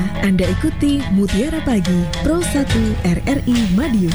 Anda ikuti Mutiara Pagi Pro 1 RRI Madiun.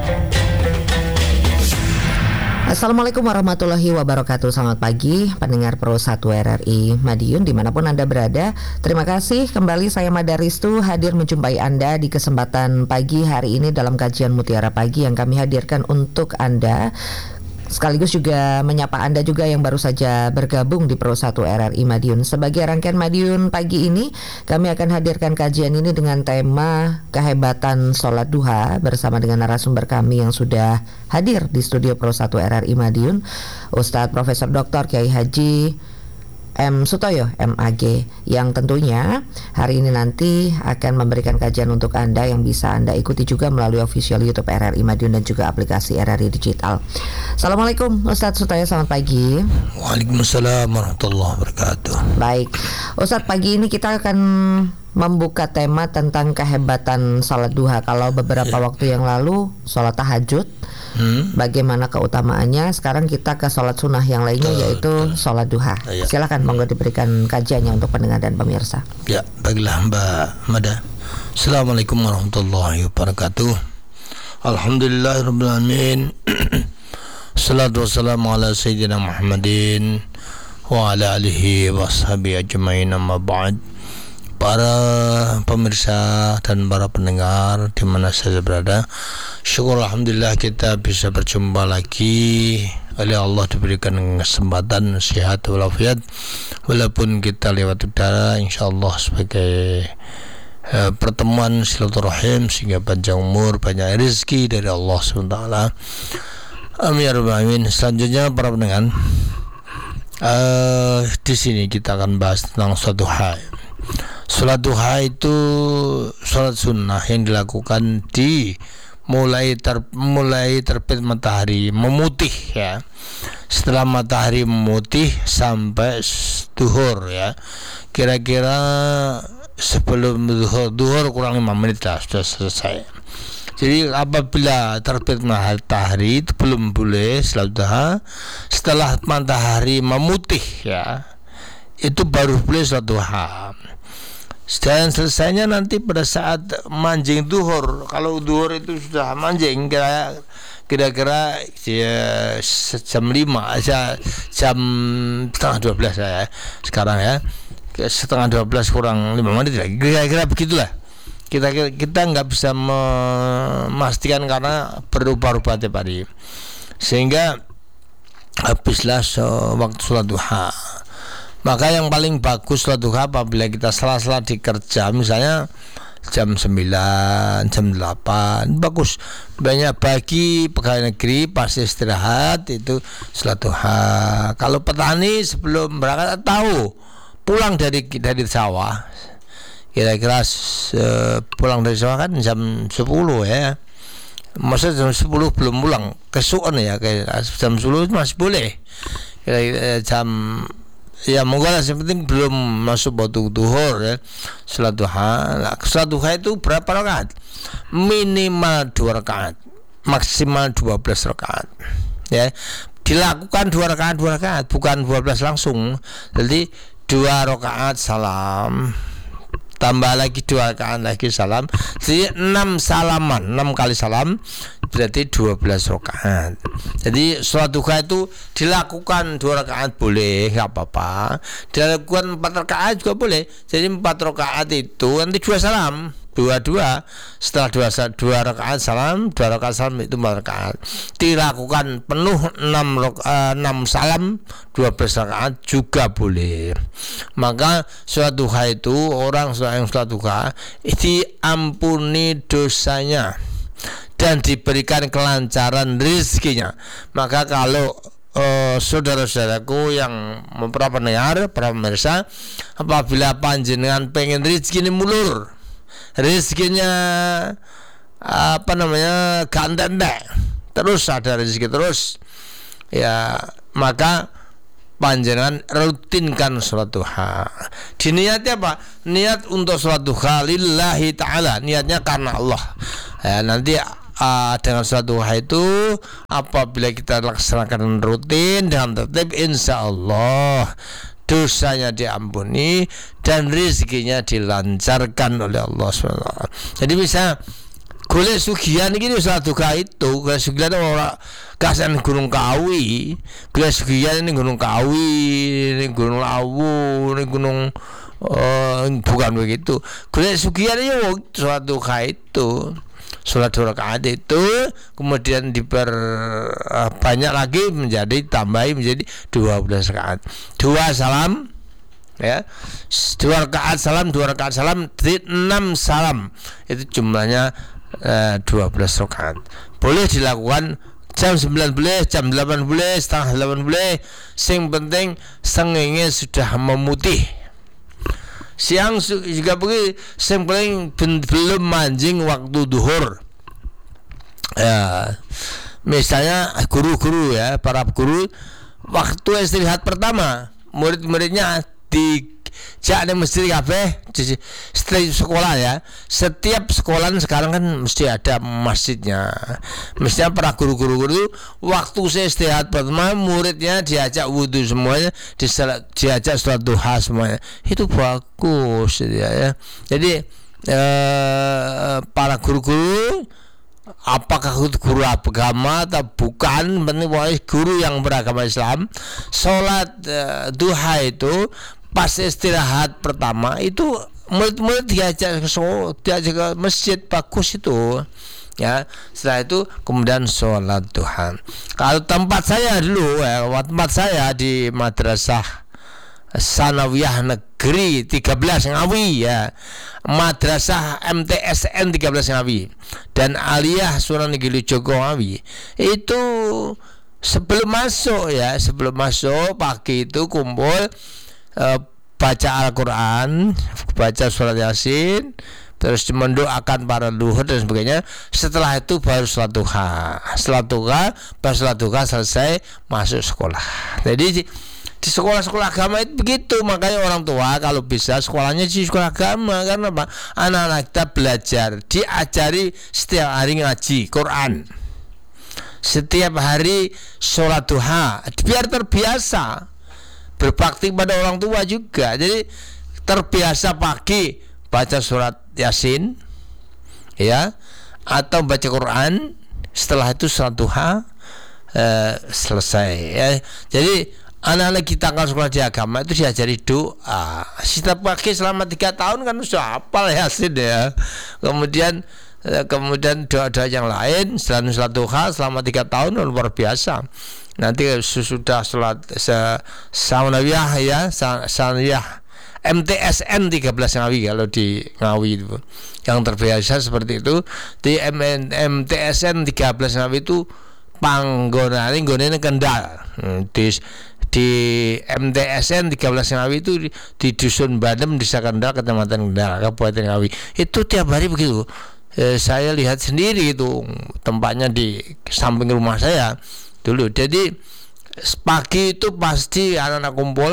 Assalamualaikum warahmatullahi wabarakatuh. Selamat pagi pendengar Pro 1 RRI Madiun dimanapun Anda berada. Terima kasih kembali saya Madaristu hadir menjumpai Anda di kesempatan pagi hari ini dalam kajian Mutiara Pagi yang kami hadirkan untuk Anda. Sekaligus juga menyapa Anda juga yang baru saja bergabung di Pro 1 RRI Madiun. Sebagai rangkaian Madiun pagi ini, kami akan hadirkan kajian ini dengan tema kehebatan sholat duha bersama dengan narasumber kami yang sudah hadir di studio Pro 1 RRI Madiun, Ustadz Profesor Dr. Kiai Haji M. Sutoyo MAG, yang tentunya hari ini nanti akan memberikan kajian untuk Anda yang bisa Anda ikuti juga melalui official YouTube RRI Madiun dan juga aplikasi RRI Digital. Assalamualaikum Ustadz Sutoyo, selamat pagi. Waalaikumsalam warahmatullahi wabarakatuh. Baik Ustadz, pagi ini kita akan membuka tema tentang kehebatan sholat duha. Kalau beberapa waktu yang lalu sholat tahajud, bagaimana keutamaannya. Sekarang kita ke sholat sunnah yang lainnya, yaitu sholat duha. Silakan monggo diberikan kajiannya untuk pendengar dan pemirsa. Ya, baiklah Mbak Mada. Assalamualaikum warahmatullahi wabarakatuh. Alhamdulillahirabbil alamin. Salatu wassalamu ala sayyidina Muhammadin wa ala alihi washabihi ajmain, amma ba'd. Para pemirsa dan para pendengar di mana saja berada, syukur alhamdulillah kita bisa berjumpa lagi. Oleh Allah diberikan kesempatan sehat walafiat, walaupun kita lewat udara, insyaallah sebagai pertemuan silaturahim sehingga panjang umur, banyak rezeki dari Allah SWT. Amin ya rabbal alamin. Selanjutnya para pendengar, di sini kita akan bahas tentang suatu hal. Salat duha itu salat sunnah yang dilakukan di mulai terbit matahari memutih, ya. Setelah matahari memutih sampai duhur, ya. Kira-kira sebelum duhur kurang 5 menit lah sudah selesai. Jadi apabila terbit matahari itu belum boleh salat duha. Setelah matahari memutih, ya, itu baru boleh salat duha. Dan selesainya nanti pada saat manjing duhur. Kalau duhur itu sudah manjing kira-kira ya, jam 5 aja, jam setengah 12 ya sekarang, ya, setengah 12 kurang 5 menit lagi, kira-kira begitulah. Kita nggak bisa memastikan karena berubah-ubah tiap hari, sehingga habislah waktu sholat duha. Maka yang paling bagus sholat duha apabila kita sela-sela di kerja, misalnya jam 9, jam 8, bagus. Banyak bagi pegawai negeri pasti istirahat itu sholat duha. Kalau petani sebelum berangkat tahu pulang dari sawah, kira-kira pulang dari sawah kan jam 10, ya. Masa jam 10 belum pulang, kesukaan ya, kayak jam 10 masih boleh. Kira-kira jam, ya monggo lah, yang penting belum masuk waktu duhur, ya, salat duha. Nah, salat duha itu berapa rakaat? Minimal 2 rakaat, maksimal 12 rakaat, ya. Dilakukan 2 rakaat, bukan 12 langsung. Jadi 2 rakaat salam, tambah lagi 2 rakaat lagi salam, jadi 6 salaman, 6 kali salam berarti 12 rakaat. Jadi sholat duha itu dilakukan 2 rakaat boleh, nggak apa-apa. Dilakukan 4 rakaat juga boleh. Jadi 4 rakaat itu nanti 2 salam, 2 setelah 2 rakaat salam, 2 rakaat salam itu 4 rakaat. Dilakukan penuh 6 salam, 12 rakaat juga boleh. Maka sholat duha itu, orang yang sholat duha diampuni dosanya dan diberikan kelancaran rezekinya. Maka kalau saudara-saudaraku yang para pendengar, para pemirsa, apabila panjenengan pengen rezeki ini mulur, rezekinya gak entek, terus ada rezeki terus, ya, maka panjenengan rutinkan sholat duha. Diniati apa? Niat untuk sholat duha lillahi ta'ala, niatnya karena Allah, ya. Nanti dengan sholat duha itu apabila kita laksanakan rutin dengan tertib, insya Allah dosanya diampuni, dan rezekinya dilancarkan oleh Allah SWT. Jadi bisa golek sugihan iki salah duka itu, golek sugihan ora kasan Gunung Kawi, golek sugihan ini Gunung Kawi, ini Gunung Lawu, ini Gunung bukan begitu. Golek sugihan itu salah duka itu. Sholat 2 rakaat itu kemudian diperbanyak lagi menjadi tambahi menjadi 12 rakaat. 2 salam ya. 2 rakaat salam, 2 rakaat salam, 6 salam. Itu jumlahnya 12 rakaat. Boleh dilakukan jam 9 boleh, jam 8 boleh, setengah 8 boleh. Sing penting sengenge sudah memutih. Siang juga pergi, yang paling belum mancing waktu duhur. Ya, misalnya guru-guru ya, para guru waktu istirahat pertama, murid-muridnya dijak di masjid kabeh setelah sekolah ya. Setiap sekolah sekarang kan mesti ada masjidnya. Mestinya para guru-guru itu waktu saya istirahat pertama, muridnya diajak wudhu semuanya, diajak sholat duha semuanya. Itu bagus ya. Jadi para guru-guru, apakah guru agama atau bukan, penting guru yang beragama Islam, sholat duha itu pas istirahat pertama itu murid-murid diajak ke masjid, bagus itu ya. Setelah itu kemudian sholat duha. Kalau tempat saya dulu tempat saya di Madrasah Sanawiyah Negeri 13 Ngawi ya, Madrasah MTSN 13 Ngawi, dan Aliyah Suranegiri Joko Ngawi. Itu sebelum masuk pagi itu kumpul, baca Al-Quran, baca surat Yasin, terus mendoakan para leluhur dan sebagainya. Setelah itu baru sholat duha. Pas sholat duha selesai masuk sekolah. Jadi di sekolah-sekolah agama itu begitu. Makanya orang tua kalau bisa sekolahnya di sekolah agama. Karena apa? Anak-anak kita belajar, diajari setiap hari ngaji Quran, setiap hari sholat duha, biar terbiasa. Berbakti pada orang tua juga. Jadi terbiasa pagi baca surat Yasin ya, atau baca Quran, setelah itu sholat duha, selesai ya. Jadi anak-anak kita kalau sekolah di agama itu diajari doa setiap pagi selama 3 tahun kan sudah hafal Yasin ya. Kemudian doa-doa yang lain selain sholat duha selama 3 tahun luar biasa. Nanti sudah sholat Sanawiyah ya, Sanawiyah MTSN 13 Ngawi kalau di Ngawi itu yang terbiasa seperti itu. Di MTSN 13 Ngawi itu panggonane nggone Kendal. Di MTSN 13 Ngawi itu di Dusun Bandem, Desa Kendal, Kecamatan Kendal, Kabupaten Ngawi. Itu tiap hari begitu. Saya lihat sendiri itu tempatnya di samping rumah saya dulu. Jadi pagi itu pasti anak-anak kumpul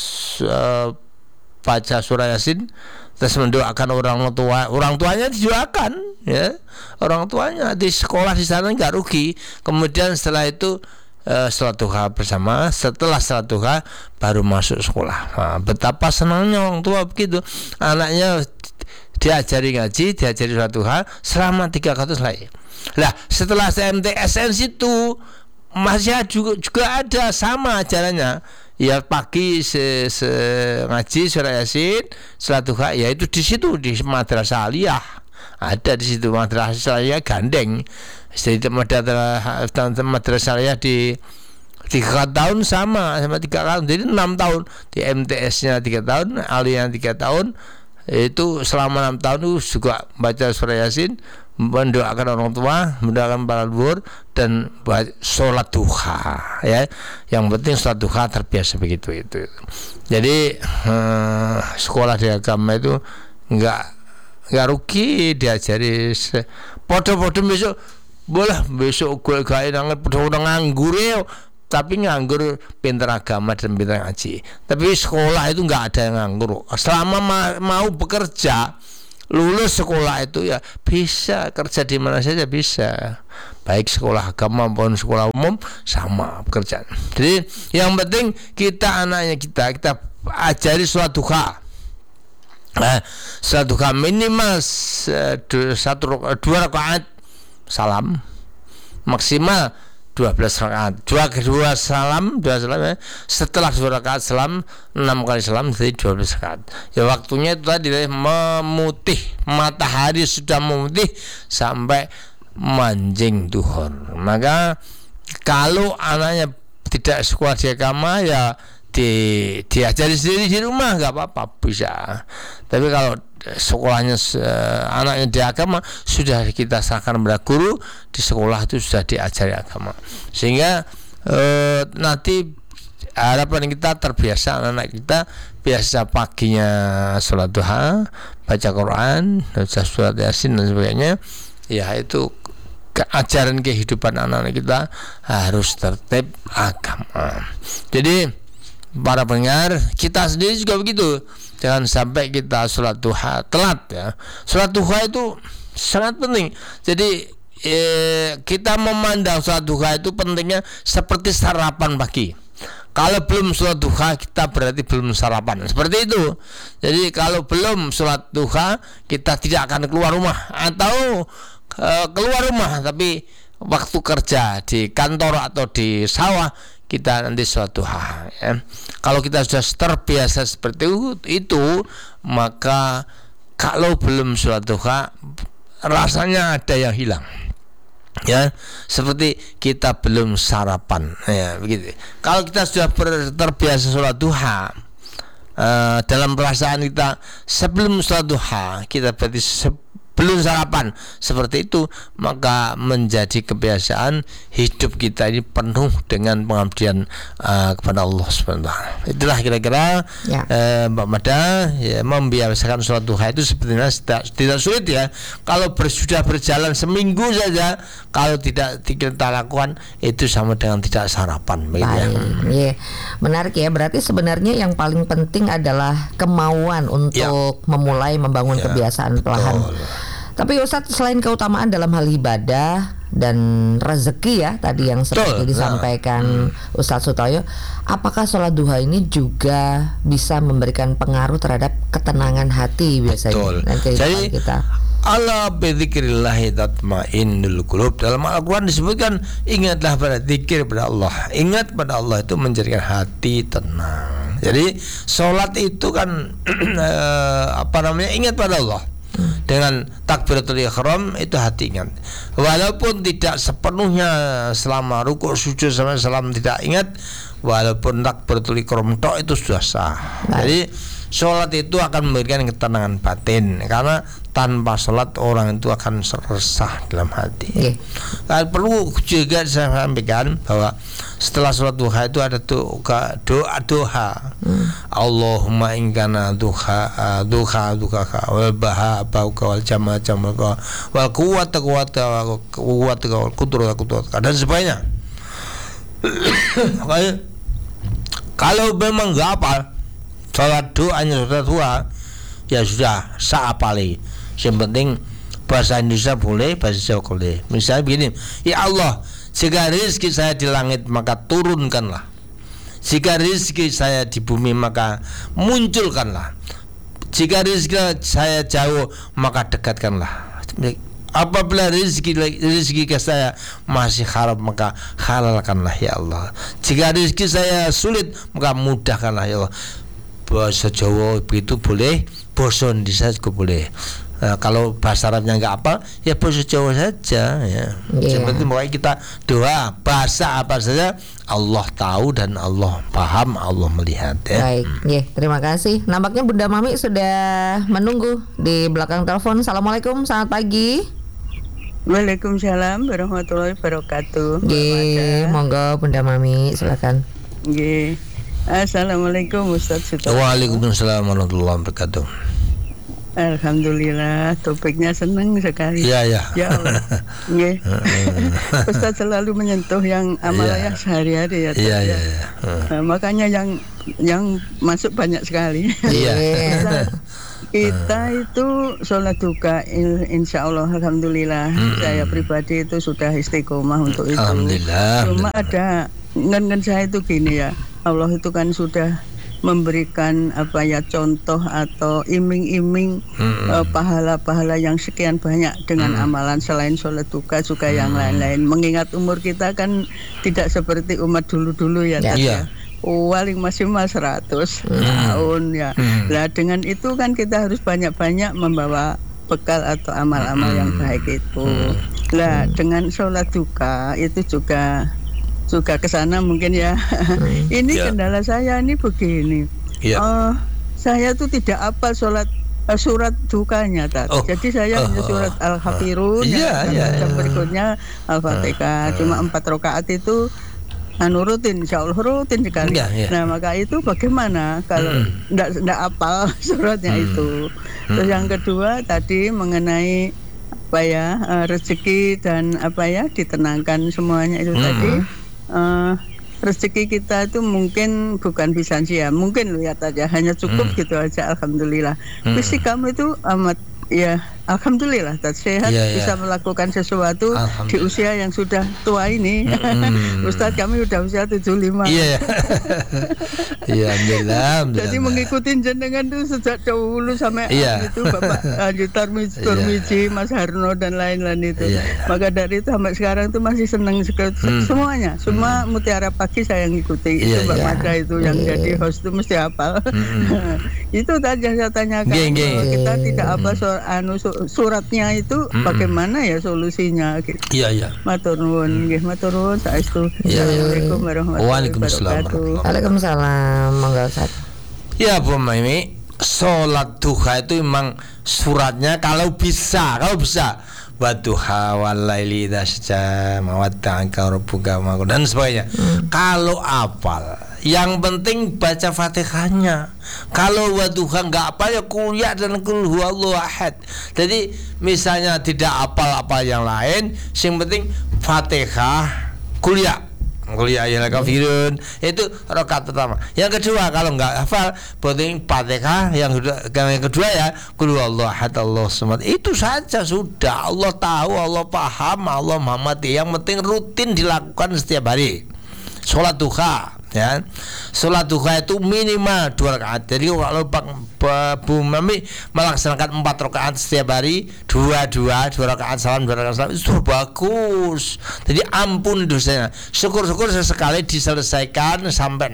baca surah Yasin, terus mendoakan orang tuanya didoakan ya. Orang tuanya di sekolah di sana nggak rugi. Kemudian setelah itu sholat duha bersama. Setelah sholat duha baru masuk sekolah. Nah, betapa senangnya orang tua begitu. Anaknya diajari ngaji, diajari sholat duha selama 3 kali selesai. Lah setelah MTSN situ masih juga ada sama ajarannya ya, pagi ngaji surah Yasin, sholat duha, yaitu di situ di Madrasah Aliyah ada di situ. Madrasah Aliyah gandeng. Jadi Madrasah Aliyah di 3 tahun sama 3 tahun, jadi 6 tahun. Di MTS-nya 3 tahun, Aliyah 3 tahun. Itu selama 6 tahun itu juga baca surah Yasin, mendoakan orang tua, mendoakan para leluhur, dan sholat duha ya. Yang penting sholat duha terbiasa begitu itu. Jadi sekolah di agama itu nggak rugi diajari. Podo-podo besok gue gak nangat podo nganggur ya, tapi nganggur pinter agama dan pinter ngaji. Tapi sekolah itu nggak ada yang nganggur. Selama mau bekerja, lulus sekolah itu ya bisa kerja di mana saja bisa, baik sekolah agama maupun sekolah umum sama pekerjaan. Jadi yang penting kita anaknya kita ajari sholat duha. Sholat duha minimal 2 rakaat salam, maksimal 12 rakaat. Dua salam ya. Setelah 2 rakaat salam 6 kali salam, jadi 12 rakaat. Ya waktunya itu tadi memutih, matahari sudah memutih sampai manjing duhur. Maka kalau anaknya tidak sekolah di agama, ya diajari sendiri di rumah, nggak apa-apa, bisa. Tapi kalau sekolahnya anaknya di agama, sudah kita serahkan kepada guru di sekolah, itu sudah diajari agama, sehingga nanti harapan kita terbiasa, anak-anak kita biasa paginya sholat duha, baca Quran, baca surat Yasin dan sebagainya. Ya itu ajaran kehidupan anak-anak kita harus tertib agama. Jadi para pendengar, kita sendiri juga begitu. Jangan sampai kita sholat duha telat ya. Sholat duha itu sangat penting. Jadi kita memandang sholat duha itu pentingnya seperti sarapan pagi. Kalau belum sholat duha, kita berarti belum sarapan. Seperti itu. Jadi kalau belum sholat duha, kita tidak akan keluar rumah. Atau keluar rumah tapi waktu kerja di kantor atau di sawah, kita nanti sholat duha ya. Kalau kita sudah terbiasa seperti itu, maka kalau belum sholat duha, rasanya ada yang hilang ya, seperti kita belum sarapan ya, begitu. Kalau kita sudah terbiasa sholat duha, dalam perasaan kita sebelum sholat duha, kita berarti belum sarapan, seperti itu, maka menjadi kebiasaan hidup kita ini penuh dengan pengabdian kepada Allah SWT. Itulah kira-kira ya. Mbak Mada ya, membiasakan sholat duha itu sebenarnya tidak sulit ya. Kalau sudah berjalan seminggu saja, kalau tidak kita lakukan, itu sama dengan tidak sarapan. Ya. Menarik ya, berarti sebenarnya yang paling penting adalah kemauan untuk memulai membangun kebiasaan perlahan. Tapi Ustadz, selain keutamaan dalam hal ibadah dan rezeki ya tadi yang seperti disampaikan Ustadz Sutoyo, apakah sholat duha ini juga bisa memberikan pengaruh terhadap ketenangan hati biasanya dan kehidupan kita? Ala bidzikrillahi tatmainnul qulub. Dalam Al-Quran disebutkan, ingatlah pada zikir pada Allah. Ingat pada Allah itu menjadikan hati tenang. Jadi sholat itu kan ingat pada Allah. Dengan takbiratul ihram itu hati ingat. Walaupun tidak sepenuhnya selama rukuk sujud sampai salam tidak ingat, walaupun takbiratul ihram tok itu sudah sah. Jadi sholat itu akan memberikan ketenangan batin, karena tanpa sholat orang itu akan resah dalam hati. Perlu juga saya sampaikan bahwa setelah sholat duha itu ada doa. Allahumma ingkana duha wal baha wal jama wal quwwata wal qudrata dan sebagainya. Kalau memang enggak hafal sholat doanya sholat duha, ya sudah sah apali. Yang penting bahasa Indonesia boleh, bahasa Jawa boleh. Misalnya begini, ya Allah, jika rezeki saya di langit maka turunkanlah. Jika rezeki saya di bumi maka munculkanlah. Jika rezeki saya jauh maka dekatkanlah. Apabila rezeki saya masih haram maka halalkanlah ya Allah. Jika rezeki saya sulit maka mudahkanlah ya Allah. Bahasa Jawa begitu boleh, bahasa Indonesia juga boleh. Kalau bahasa Arabnya nggak apa, ya bahasa Jawa saja ya. Seperti makanya kita doa bahasa apa saja, Allah tahu dan Allah paham, Allah melihat ya. Baik, terima kasih. Nampaknya Bunda Mami sudah menunggu di belakang telepon. Assalamualaikum, selamat pagi. Waalaikumsalam warahmatullahi wabarakatuh. Monggo Bunda Mami, silakan. Assalamualaikum Ustaz Sutoyo. Waalaikumsalam warahmatullahi wabarakatuh. Alhamdulillah, topiknya senang sekali. Ya Allah. Ustaz selalu menyentuh yang amalnya sehari-hari ya. Iya. Makanya yang masuk banyak sekali. Kita itu sholat duha, insya Allah, alhamdulillah. Saya pribadi itu sudah istiqomah untuk itu. Alhamdulillah. Cuma ada ngen saya itu gini ya, Allah itu kan sudah memberikan contoh atau iming-iming pahala-pahala yang sekian banyak dengan amalan selain sholat duha juga yang lain-lain. Mengingat umur kita kan tidak seperti umat dulu-dulu ya. Paling maksimal 100 tahun ya. Nah dengan itu kan kita harus banyak-banyak membawa bekal atau amal-amal yang baik itu. Nah dengan sholat duha itu juga ke sana mungkin ya. Ini kendala saya ini begini. Saya tuh tidak hafal surat dukanya jadi saya hanya surat Al-Kafirun yang berikutnya Al-Fatihah. Cuma 4 rakaat itu rutin, insya Allah rutin sekali. Nah maka itu bagaimana kalau tidak hafal suratnya itu. Terus yang kedua tadi mengenai rezeki dan ditenangkan semuanya itu tadi. Rezeki kita itu mungkin bukan bisa ya, mungkin lihat aja hanya cukup gitu aja, alhamdulillah. Fisik kamu itu amat alhamdulillah sehat, bisa melakukan sesuatu di usia yang sudah tua ini. Ustadz kami sudah usia 75. Alhamdulillah. Jadi mengikuti jenengan itu sejak dahulu sampai itu Bapak Haji Tarmizi, Mas Harno dan lain-lain itu. Maka dari itu sampai sekarang itu masih senang semuanya. Semua Mutiara Pagi saya ngikuti. Itu Mbak Mada itu yang jadi host itu mesti hafal. Itu tadi saya tanyakan. Kalau kita tidak hafal suratnya itu bagaimana ya solusinya gitu. Matur nuwun nggih, matur nuwun saestu. Assalamualaikum warahmatullahi wabarakatuh. Waalaikumsalam. Monggo Ustaz. Ya Bu Mimi, sholat duha itu memang suratnya kalau bisa Wadduha walaili idza saja mawadda'aka rabbuka dan sebagainya. Kalau apal, yang penting baca Fatihahnya. Kalau wadduha enggak apa ya kuliah dan qul huwallahu ahad. Jadi misalnya tidak apal yang lain, yang penting Fatihah, kuliah ya kafirun itu rakaat pertama. Yang kedua kalau enggak hafal penting Fatihah, yang kedua ya qul huwallahu ahad Allahu samad. Itu saja sudah. Allah tahu, Allah paham, Allah menghormati. Yang penting rutin dilakukan setiap hari. Sholat duha ya. Sholat duha itu minimal 2 rakaat. Jadi kalau Bu Mami melaksanakan 4 rakaat setiap hari, 2 rakaat salam, 2 rakaat salam, itu bagus. Jadi ampun dosanya. Syukur-syukur sesekali diselesaikan sampai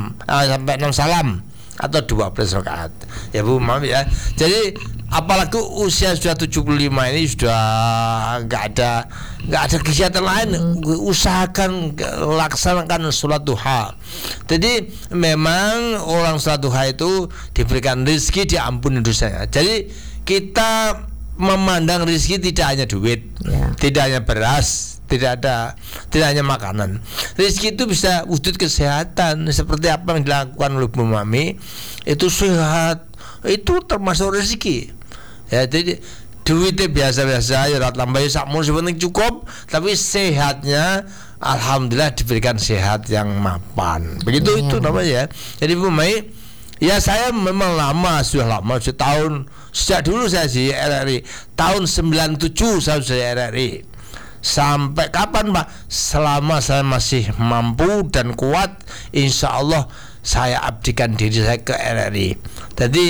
6 salam atau 12 rakaat. Ya Bu Mami ya. Jadi apalagi usia sudah 75 ini sudah nggak ada kegiatan lain, usahakan laksanakan sholat duha. Jadi memang orang sholat duha itu diberikan rezeki, diampuni dosanya. Jadi kita memandang rezeki tidak hanya duit, tidak hanya beras, tidak hanya makanan. Rezeki itu bisa wujud kesehatan seperti apa yang dilakukan oleh Bu Mami. Itu sehat, itu termasuk rezeki. Ya, jadi duitnya biasa-biasa ya tambah sakmu sebenarnya cukup, tapi sehatnya alhamdulillah diberikan sehat yang mapan. Begitu itu namanya ya. Jadi Bu Mai, ya saya memang sudah lama setahun sejak dulu saya di RRI tahun 97 saya sudah di RRI. Sampai kapan Pak? Selama saya masih mampu dan kuat, insya Allah saya abdikan diri saya ke RRI. Jadi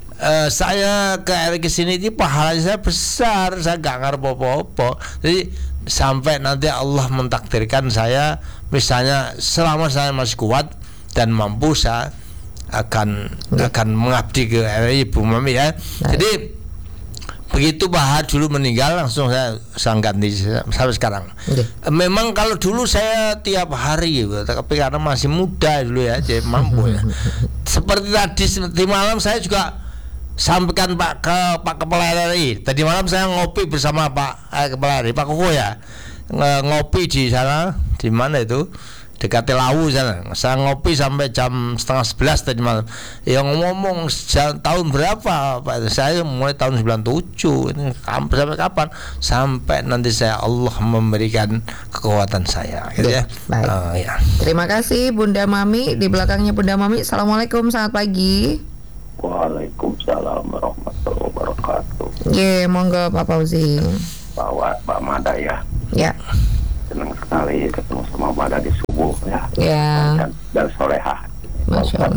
saya ke RRI kesini itu pahalanya saya besar, saya gak ngarep apa-apa. Jadi sampai nanti Allah mentakdirkan saya, misalnya selama saya masih kuat dan mampu, saya akan mengabdi ke RRI Bu Mami ya. Jadi begitu Pak Har dulu meninggal langsung saya ganti sampai sekarang. Memang kalau dulu saya tiap hari gitu, tapi karena masih muda dulu ya, jadi mampu ya. Seperti tadi malam saya juga sampaikan Pak Kepala RRI. Tadi malam saya ngopi bersama Pak Kepala RRI, Pak Koko ya. Ngopi di sana, di mana itu? Dekat Lawu sana. Saya ngopi sampai jam 10:30 tadi malam. Yang ngomong tahun berapa Pak? Saya mulai tahun 97. Ini sampai kapan? Sampai nanti Allah memberikan kekuatan saya gitu ya. Baik. Terima kasih Bunda Mami. Di belakangnya Bunda Mami. Assalamualaikum, selamat pagi. Waalaikumsalam warahmatullahi wabarakatuh. Monggo Pak Fauzi. Pak Mada ya. Ya. Senang sekali ketemu sama Mada di subuh ya. Ya. Dan solehah. Masya Allah.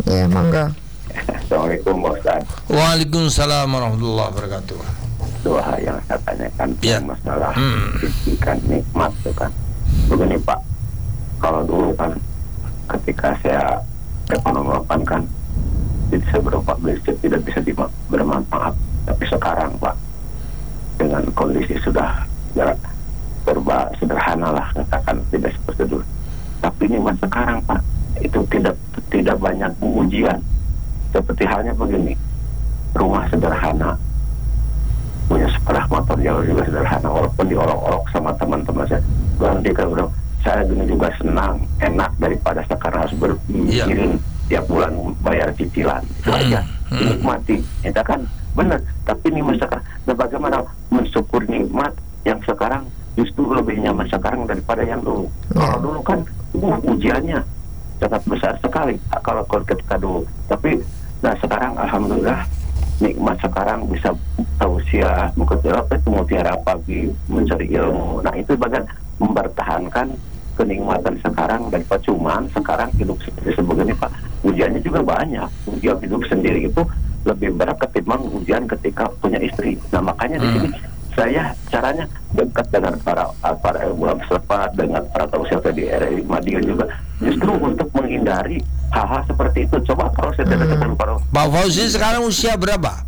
Ya, monggo. Assalamualaikum Pak Ustaz. Waalaikumsalam warahmatullahi wabarakatuh. Doa yang saya tanyakan Ya. masalah kan nikmat itu kan. Begini Pak, kalau dulu kan ketika saya ekonomi kan tidak seberapa listrik tidak bisa bermanfaat. Tapi sekarang Pak, dengan kondisi sudah serba sederhana lah, katakan tidak seperti dulu. Tapi nikmat sekarang Pak, itu tidak banyak ujian. Seperti halnya begini, rumah sederhana, punya sepeda motor jauh juga sederhana, walaupun diolok-olok sama teman-teman saya. Nanti kalau saya gini juga senang, enak daripada sekarang harus berpikirin tiap bulan bayar cicilan. Itu aja, dinikmati. Itu kan benar. Tapi nikmat sekarang, nah bagaimana mensyukur nikmat yang sekarang justru lebih nyaman sekarang daripada yang dulu. Kalau dulu kan ujiannya sangat besar sekali kalau ketika dulu. Tapi nah sekarang alhamdulillah nikmat sekarang bisa tausiah, mutiara pagi, mencari ilmu. Nah itu bagian mempertahankan kenikmatan sekarang daripada cuman sekarang hidup seperti sebegini Pak. Ujiannya juga banyak. Ujian hidup sendiri itu lebih berat ketimbang ujian ketika punya istri. Nah makanya di sini saya caranya dekat dengan para ulama selepat, dengan para tausiah di RRI Madiun juga, justru untuk menghindari hal-hal seperti itu. Coba kalau saya tidak ketemu Pak Fauzi sekarang usia berapa?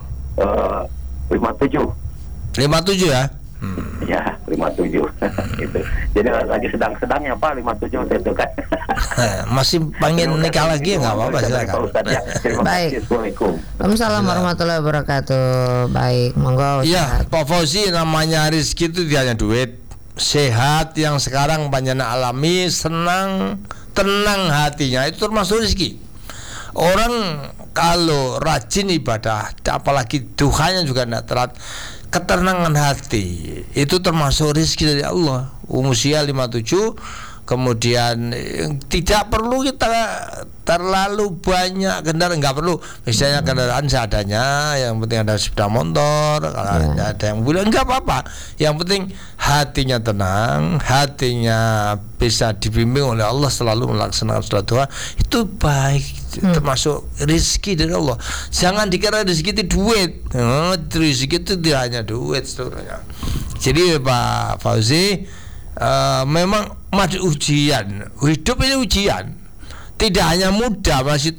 57. 57 ya? Ya, 57. Gitu. Jadi lagi sedang-sedangnya Pak, 57 itu kan. Masih pengen nikah lagi ya, nggak apa-apa, silakan. Baik. Assalamualaikum. Waalaikumsalam warahmatullahi wabarakatuh. Baik, monggo. Iya, Pak Fauzi, namanya rezeki itu tidak hanya duit. Sehat yang sekarang banyak alami, senang, tenang hatinya, itu termasuk rezeki. Orang kalau rajin ibadah, apalagi duhanya juga tidak terat, ketenangan hati itu termasuk rezeki dari Allah. Usia 57, kemudian tidak perlu kita terlalu banyak kendaraan, nggak perlu, misalnya kendaraan seadanya, yang penting ada sepeda motor, kalau ada yang bilang nggak apa-apa, yang penting hatinya tenang, hatinya bisa dibimbing oleh Allah, selalu melaksanakan sholat duha, itu baik, termasuk rezeki dari Allah. Jangan dikira rezeki itu duit. Rezeki itu tidak hanya duit sebenarnya. Jadi Pak Fauzi, memang ujian, hidup ini ujian. Tidak hanya muda, masih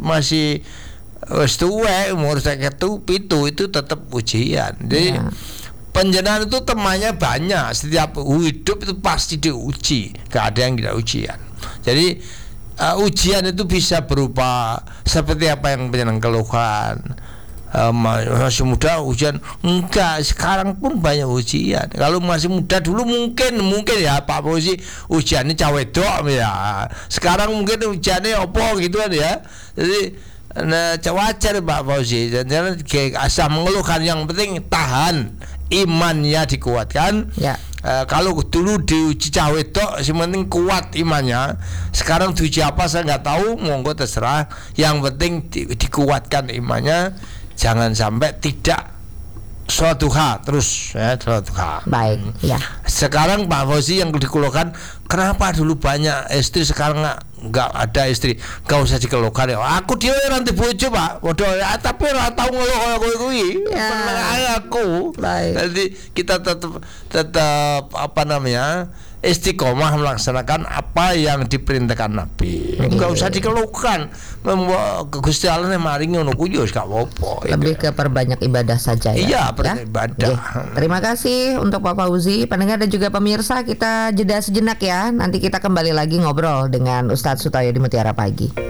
tua, umur 57 itu tetap ujian. Jadi penjenengan itu temannya banyak. Setiap hidup itu pasti diuji, gak ada yang tidak ujian. Jadi ujian itu bisa berupa seperti apa yang penjenengan keluhkan. Masih muda ujian enggak, sekarang pun banyak ujian. Kalau masih muda dulu mungkin ya Pak Fauzi ujiannya cawe dok ya. Sekarang mungkin ujiannya apa gitu kan ya. Jadi wajar Pak Fauzi, dan jangan asal mengeluhkan, yang penting tahan, imannya dikuatkan. Kalau dulu diuji cawe dok, yang penting kuat imannya. Sekarang diuji apa saya nggak tahu, monggo terserah. Yang penting dikuatkan imannya. Jangan sampai tidak sholat duha terus ya, sholat duha. Baik, ya. Sekarang Pak Fauzi yang dikeluhkan, kenapa dulu banyak istri sekarang nggak ada istri? Gak usah dikeluhkan ya. Aku dia nanti bojo Pak, bodoh ya, tapi ora tahu ngeluh koyo kuwi. Aku. Baik. Jadi kita tetap apa namanya? Istiqomah melaksanakan apa yang diperintahkan Nabi. Enggak usah dikeluhkan. Gusti Allah maringi ngono kuwi wis gak apa-apa. Lebih ke perbanyak ibadah saja ya. Iya, beribadah. Terima kasih untuk Pak Fauzi, pendengar dan juga pemirsa, kita jeda sejenak ya. Nanti kita kembali lagi ngobrol dengan Ustadz Sutayo di Mutiara Pagi.